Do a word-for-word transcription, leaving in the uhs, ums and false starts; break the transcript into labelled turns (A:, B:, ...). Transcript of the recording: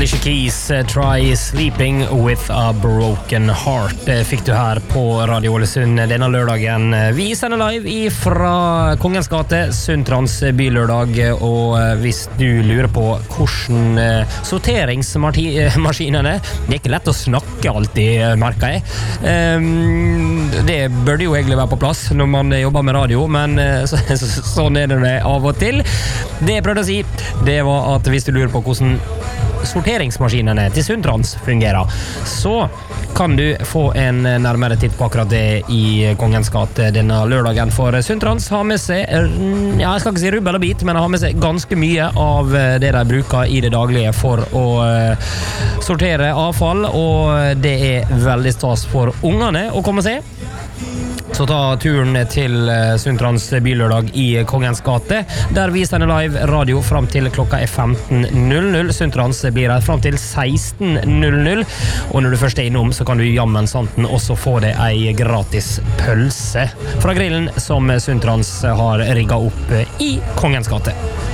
A: Alicia Keys, Try Sleeping with a Broken Heart fikk du her på Radio Ålesund denne lørdagen. Vi sender live fra Kongens gate, Sundtrans bylørdag, og hvis du lurer på hvordan sorteringsmaskinene, det er ikke lett å snakke alltid, merker jeg. Det burde jo egentlig være på plass når man jobber med radio, men så, så, sånn er det av og til. Det jeg prøvde å si, det var at hvis du lurer på hvordan sorteringsmaskinene til Sundtrans fungerer, så kan du få en nærmere titt på akkurat det i Kongens gate denne lørdagen, for Sundtrans har med seg, ja, jeg skal ikke si rubbel og bit, men har med seg ganske mye av det de bruker i det daglige for å sortere avfall, og det er veldig stas for ungene å komme og se. Så ta turen til Sundtrans bylørdag i Kongens gate, der vi sender live radio frem til klokka er femten null null. Sundtrans blir her frem til seksten null null, og når du først er innom, så kan du jammen santen også få deg ei gratis pølse fra grillen som Sundtrans har rigget opp i Kongens gate.